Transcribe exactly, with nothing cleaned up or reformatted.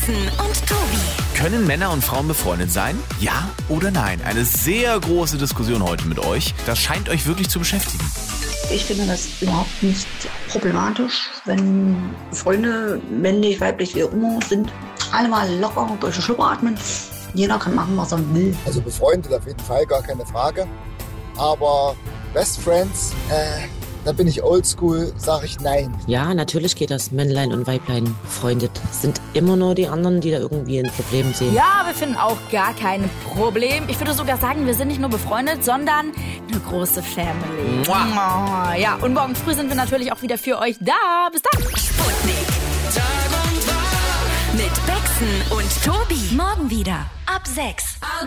Becksen und Tobi. Können Männer und Frauen befreundet sein? Ja oder nein? Eine sehr große Diskussion heute mit euch. Das scheint euch wirklich zu beschäftigen. Ich finde das überhaupt nicht problematisch, wenn Freunde, männlich, weiblich, wie auch immer, sind, alle mal locker durch den Schlupper atmen. Jeder kann machen, was er will. Also befreundet auf jeden Fall, gar keine Frage. Aber Best Friends, äh, da bin ich oldschool, sage ich nein. Ja, natürlich geht das. Männlein und Weiblein befreundet. Sind immer nur die anderen, die da irgendwie ein Problem sehen. Ja, wir finden auch gar kein Problem. Ich würde sogar sagen, wir sind nicht nur befreundet, sondern eine große Family. Mua. Ja, und morgen früh sind wir natürlich auch wieder für euch da. Bis dann. Sputnik. Tag und Tag. Mit Becksen und Tobi. Morgen wieder ab sechs.